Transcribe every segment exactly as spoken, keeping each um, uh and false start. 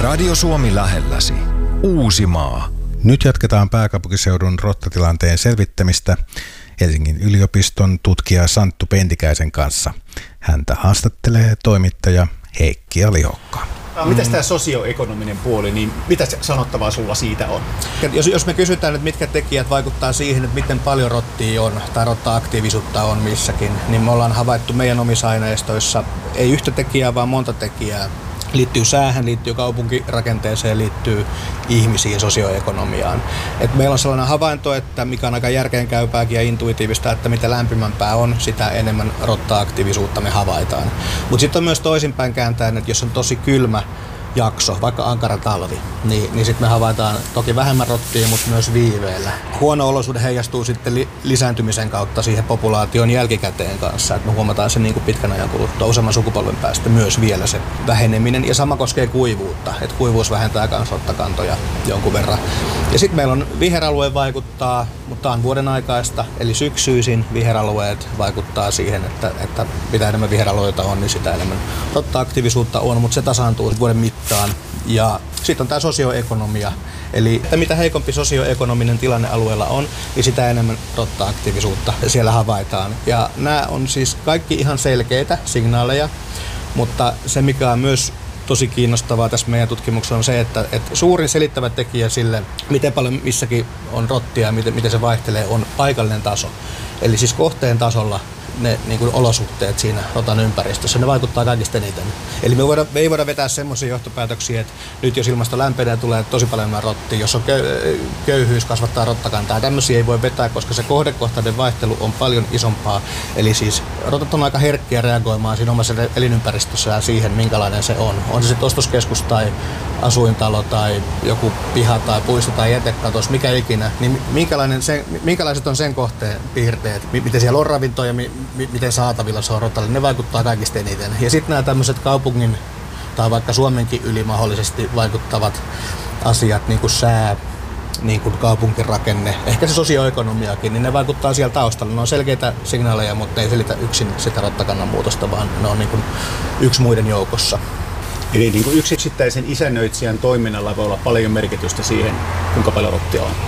Radio Suomi lähelläsi. Uusimaa. Nyt jatketaan pääkaupunkiseudun rottatilanteen selvittämistä Helsingin yliopiston tutkija Santtu Pentikäisen kanssa. Häntä haastattelee toimittaja Heikki Alihokka. Mitäs tämä sosioekonominen puoli, niin mitä sanottavaa sulla siitä on? Jos, jos me kysytään, että mitkä tekijät vaikuttaa siihen, että miten paljon rottia on tai rotta-aktiivisuutta on missäkin, niin me ollaan havaittu meidän omissa aineistoissa ei yhtä tekijää, vaan monta tekijää. Liittyy säähän, liittyy kaupunkirakenteeseen, liittyy ihmisiin, sosioekonomiaan. Et meillä on sellainen havainto, että mikä on aika järkeenkäypääkin ja intuitiivista, että mitä lämpimämpää on, sitä enemmän rotta-aktiivisuutta me havaitaan. Mutta sitten on myös toisinpäin kääntäen, että jos on tosi kylmä jakso, vaikka ankara talvi, niin, niin sitten me havaitaan toki vähemmän rottia, mutta myös viiveellä. Huono olosuhde heijastuu sitten li- lisääntymisen kautta siihen populaation jälkikäteen kanssa, että me huomataan se niin kuin pitkän ajan kuluttua useamman sukupolven päästä myös vielä se väheneminen. Ja sama koskee kuivuutta, että kuivuus vähentää myös rottakantoja jonkun verran. Ja sitten meillä on viheralue vaikuttaa, mutta tämä on vuoden aikaista, eli syksyisin viheralueet vaikuttaa siihen, että, että mitä enemmän viheralueita on, niin sitä enemmän rotta-aktiivisuutta on, mutta se tasaantuu vuoden mittaan. Ja sitten on tämä sosioekonomia, eli että mitä heikompi sosioekonominen tilanne alueella on, niin sitä enemmän rotta-aktiivisuutta siellä havaitaan. Ja nämä on siis kaikki ihan selkeitä signaaleja, mutta se mikä on myös tosi kiinnostavaa tässä meidän tutkimuksessa on se, että, että suurin selittävä tekijä sille, miten paljon missäkin on rottia ja miten, miten se vaihtelee, on paikallinen taso. Eli siis kohteen tasolla ne niin kuin olosuhteet siinä rotan ympäristössä, ne vaikuttaa kaikista eniten. Eli me, voida, me ei voida vetää semmoisia johtopäätöksiä, että nyt jos ilmasto lämpenee, tulee tosi paljon enemmän rottia, jos on köyhyys, kasvattaa rottakantaa. Tämmöisiä ei voi vetää, koska se kohdekohtainen vaihtelu on paljon isompaa. Eli siis rotat on aika herkkiä reagoimaan siinä omassa elinympäristössään siihen, minkälainen se on. On se sitten ostoskeskus tai asuintalo tai joku piha tai puisto tai jätekatos, mikä ikinä, niin minkälainen sen, minkälaiset on sen kohteen piirteet, miten siellä on ravintoja, miten saatavilla se on rotalle, ne vaikuttaa kaikista eniten. Ja sitten nämä tämmöiset kaupungin tai vaikka Suomenkin yli mahdollisesti vaikuttavat asiat, niin kuin sää, niin kuin kaupunkirakenne, ehkä se sosioekonomiakin, niin ne vaikuttaa siellä taustalla. Ne on selkeitä signaaleja, mutta ei selitä yksin sitä rottakannan muutosta, vaan ne on niin kuin yksi muiden joukossa. Eli niin kuin yksittäisen isännöitsijän toiminnalla voi olla paljon merkitystä siihen, kuinka paljon rottia on.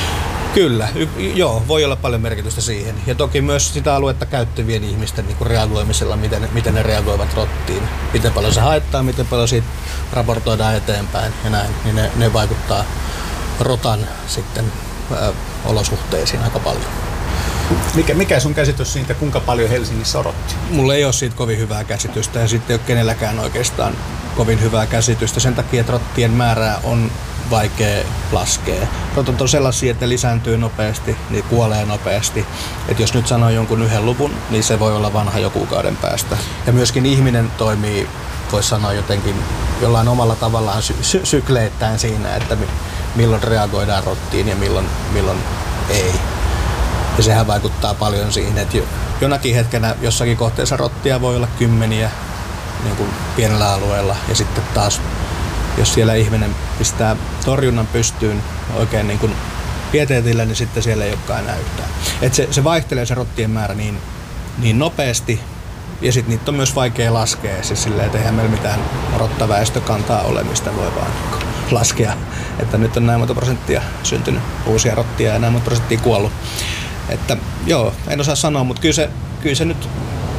Kyllä, y- joo, voi olla paljon merkitystä siihen. Ja toki myös sitä aluetta käyttävien ihmisten niin kuin reagoimisella, miten, miten ne reagoivat rottiin. Miten paljon se haittaa, miten paljon siitä raportoidaan eteenpäin ja näin, niin ne, ne vaikuttaa rotan sitten ää, olosuhteisiin aika paljon. Mikä, mikä sun käsitys siitä, kuinka paljon Helsingissä on rottia? Mulla ei ole siitä kovin hyvää käsitystä ja sitten ei ole kenelläkään oikeastaan kovin hyvää käsitystä sen takia, että rottien määrää on vaikea laskea. Rotat on sellaisia, että ne lisääntyy nopeasti, niin kuolee nopeasti. Et jos nyt sanoo jonkun yhden luvun, niin se voi olla vanha jo kuukauden päästä. Ja myöskin ihminen toimii, voisi sanoa jotenkin jollain omalla tavallaan sy- sy- sykleittäin siinä, että milloin reagoidaan rottiin ja milloin, milloin ei. Ja sehän vaikuttaa paljon siihen, että jonakin hetkenä jossakin kohteessa rottia voi olla kymmeniä niin kuin pienellä alueella ja sitten taas jos siellä ihminen pistää torjunnan pystyyn oikein niin kuin pieteetillä, niin sitten siellä ei olekaan enää yhtään. Et se, se vaihtelee se rottien määrä niin, niin nopeasti ja sitten niitä on myös vaikea laskea. Siis silleen, että eihän meillä mitään rottaväestökantaa ole, mistä voi vaan laskea, että nyt on näin monta prosenttia syntynyt uusia rottia ja näin monta prosenttia kuollut. Että joo, en osaa sanoa, mutta kyllä se, kyllä se nyt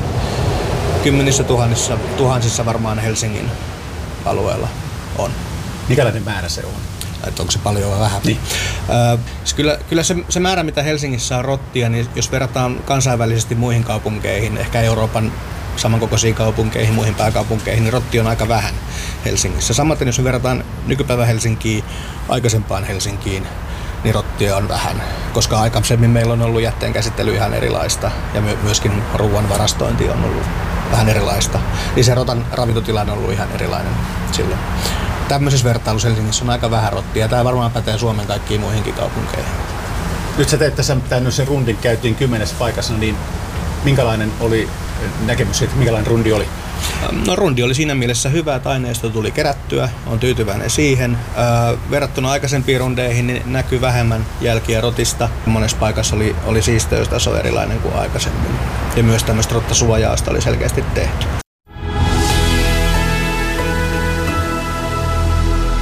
kymmenissä tuhansissa, tuhansissa varmaan Helsingin alueella on. Mikälainen määrä se on? Että onko se paljon vai vähän? Niin. Äh, kyllä kyllä se, se määrä, mitä Helsingissä on rottia, niin jos verrataan kansainvälisesti muihin kaupunkeihin, ehkä Euroopan samankokoisiin kaupunkeihin, muihin pääkaupunkeihin, niin rotti on aika vähän Helsingissä. Samaten jos verrataan nykypäivän Helsinkiin aikaisempaan Helsinkiin, niin rottia on vähän, koska aikaisemmin meillä on ollut jätteen käsittely ihan erilaista ja my- myöskin ruoan varastointi on ollut vähän erilaista. Niin se rotan ravintotilanne on ollut ihan erilainen silloin. Tämmöisessä vertailussa Helsingissä on aika vähän rottia. Tämä varmaan pätee Suomen kaikkiin muihinkin kaupunkeihin. Nyt sä teet tässä tämmöisen rundin, käytiin kymmenessä paikassa, niin minkälainen oli näkemys siitä, minkälainen rundi oli? No rundi oli siinä mielessä hyvä, että aineisto tuli kerättyä, on tyytyväinen siihen. Öö, verrattuna aikaisempiin rundeihin niin näkyy vähemmän jälkiä rotista. Monessa paikassa oli, oli siisteystaso erilainen kuin aikaisemmin. Ja myös tämmöistä rottasuojausta oli selkeästi tehty.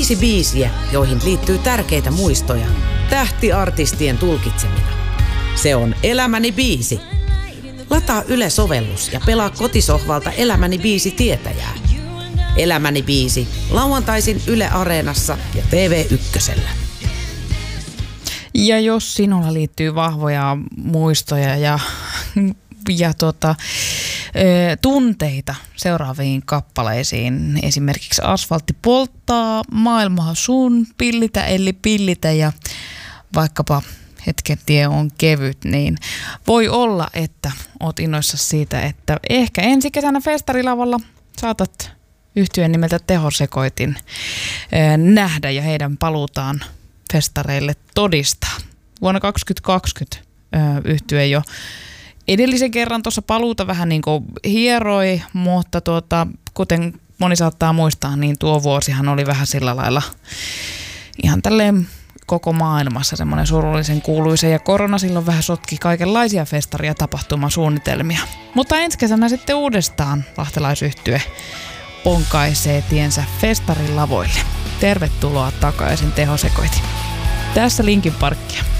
Viisi biisiä, joihin liittyy tärkeitä muistoja, tähtiartistien tulkitsemina. Se on Elämäni biisi. Lataa Yle-sovellus ja pelaa kotisohvalta Elämäni biisi tietäjää. Elämäni biisi, lauantaisin Yle Areenassa ja T V ykkösellä. Ja jos sinulla liittyy vahvoja muistoja ja, ja tota, e, tunteita seuraaviin kappaleisiin, esimerkiksi Asfaltti polttaa, Maailmaa sun, Pillitä eli pillitä ja vaikkapa Hetken tie on kevyt, niin voi olla, että oot innoissa siitä, että ehkä ensi kesänä festarilavalla saatat yhtyeen nimeltä Tehosekoitin nähdä ja heidän paluutaan festareille todistaa. Vuonna kaksituhattakaksikymmentä yhtye jo edellisen kerran tuossa paluuta vähän niin kuin hieroi, mutta tuota, kuten moni saattaa muistaa, niin tuo vuosihan oli vähän sillä lailla ihan tälleen koko maailmassa semmoinen surullisen kuuluisa ja korona silloin vähän sotki kaikenlaisia festaria ja tapahtumasuunnitelmia. Mutta ensi kesänä sitten uudestaan lahtelaisyhtye ponkaisee tiensä festarin lavoille. Tervetuloa takaisin Tehosekoitin. Tässä Linkin Parkkia.